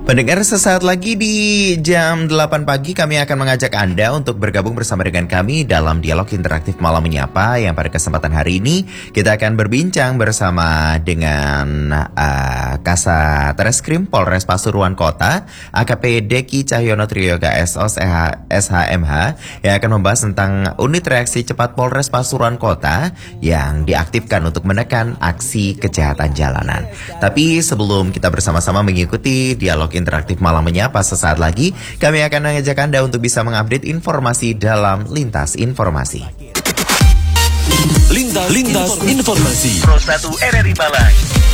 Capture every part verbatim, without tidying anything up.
Pendengar, sesaat lagi di jam delapan pagi kami akan mengajak Anda untuk bergabung bersama dengan kami dalam dialog interaktif Malam Menyapa, yang pada kesempatan hari ini kita akan berbincang bersama dengan uh, Kasatreskrim Polres Pasuruan Kota, A K P Deki Cahyono Triyoga S O S H M H, yang akan membahas tentang unit reaksi cepat Polres Pasuruan Kota yang diaktifkan untuk menekan aksi kejahatan jalanan. Tapi sebelum kita bersama-sama mengikuti dialog interaktif Malam Menyapa sesaat lagi, kami akan mengajak Anda untuk bisa mengupdate informasi dalam Lintas Informasi. Lintas, Lintas Informasi Pro satu R R I Malang.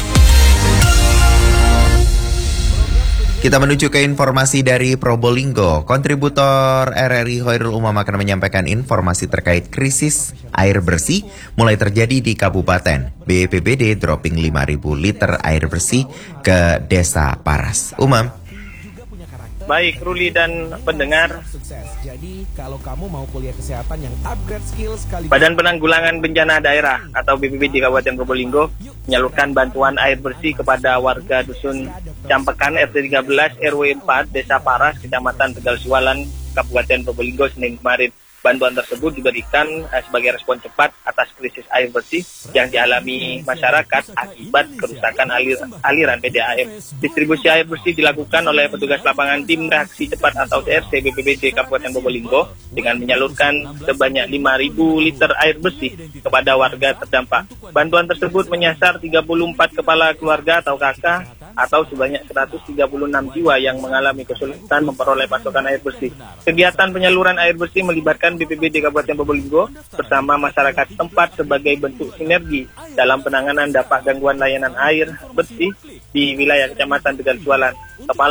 Kita menuju ke informasi dari Probolinggo. Kontributor R R I Hoirul Umam akan menyampaikan informasi terkait krisis air bersih mulai terjadi di Kabupaten. B P B D dropping lima ribu liter air bersih ke Desa Paras. Umam. Baik, Ruli dan pendengar. Jadi kalau kamu mau kuliah kesehatan yang upgrade skill sekali. Badan Penanggulangan Bencana Daerah atau B P B D Kabupaten Probolinggo menyalurkan bantuan air bersih kepada warga Dusun Campekan R T tiga belas R W empat Desa Paras, Kecamatan Tegal Siwalan, Kabupaten Probolinggo Senin kemarin. Bantuan tersebut diberikan eh, sebagai respon cepat atas krisis air bersih yang dialami masyarakat akibat kerusakan alir, aliran P D A M. Distribusi air bersih dilakukan oleh petugas lapangan Tim Reaksi Cepat atau T R C B P B D Kabupaten Probolinggo dengan menyalurkan sebanyak lima ribu liter air bersih kepada warga terdampak. Bantuan tersebut menyasar tiga puluh empat kepala keluarga atau K K atau sebanyak seratus tiga puluh enam jiwa yang mengalami kesulitan memperoleh pasokan air bersih. Kegiatan penyaluran air bersih melibatkan B P B D Kabupaten Probolinggo bersama masyarakat tempat sebagai bentuk sinergi dalam penanganan dampak gangguan layanan air bersih di wilayah Kecamatan Tegal Siwalan. Kepala